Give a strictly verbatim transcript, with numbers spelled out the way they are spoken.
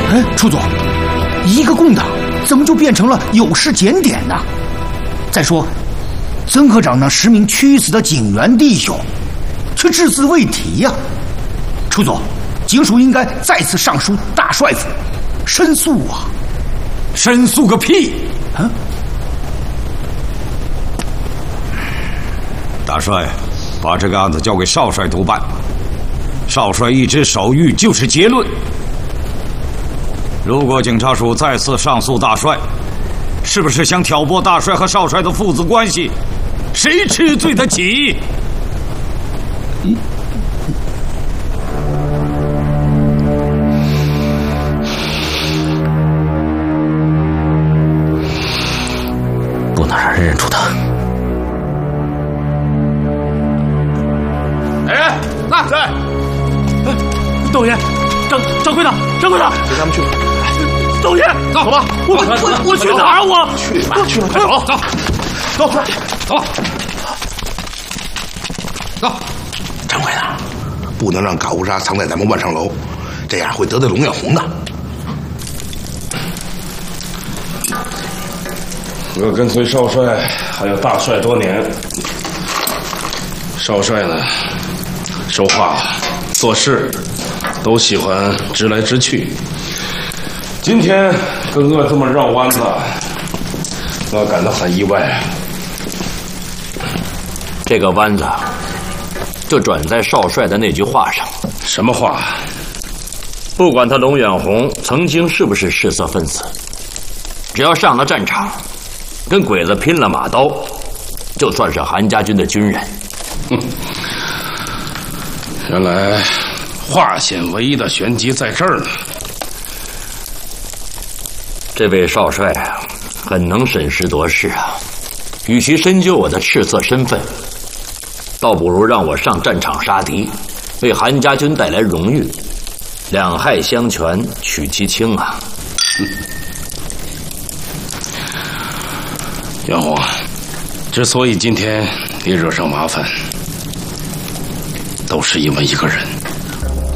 哎，楚总，一个共党怎么就变成了有失检点呢？再说，曾科长那十名屈死的警员弟兄，却只字未提呀、啊。楚总，警署应该再次上书大帅府，申诉啊！ 申诉个屁！ 啊！ 大帅，把这个案子交给少帅督办。少帅一纸手谕就是结论。如果警察署再次上诉大帅，是不是想挑拨大帅和少帅的父子关系？谁吃罪得起？嗯， 不能让人认出他。 哎，那在。窦爷，张张科长，张科长， 陪他们去。 窦爷， 走吧， 我我我去哪儿？我去吧，去吧，快走走走，快走走。 张会长，不能让嘎乌沙藏在咱们万上楼，这样会得罪龙远红的。 我跟随少帅还有大帅多年，少帅呢，说话做事都喜欢直来直去。今天跟我这么绕弯子，我感到很意外。 这个弯子就转在少帅的那句话上。 什么话？ 不管他龙远红曾经是不是失色分子，只要上了战场，跟鬼子拼了马刀，就算是韩家军的军人。 哼，原来化险为夷的玄机在这儿呢。 这位少帅啊，很能审时度势啊。与其深究我的赤色身份，倒不如让我上战场杀敌，为韩家军带来荣誉，两害相权取其轻啊。 袁弘，之所以今天你惹上麻烦，都是因为一个人。